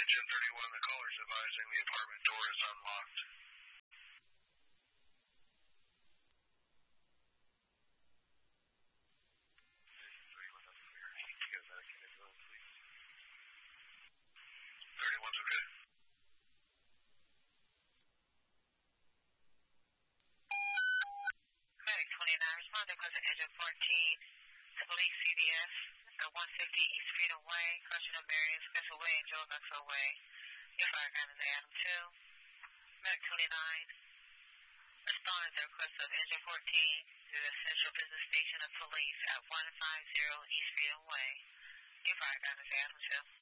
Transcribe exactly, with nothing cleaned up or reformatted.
ten thirty-one, the caller is advising the apartment door is unlocked. thirty-one's okay. Medic twenty-nine, respond to Crescent Engine fourteen, to Police C D S at one fifty East Freedom Way, Crescent Marion, Spencer Way, and Joe Maxwell Way. Your fire guide is Adam two. Medic twenty-nine, respond to the request of Engine fourteen to the Central Business Station of Police at one fifty East Freedom Way. Your fire guide is Adam two.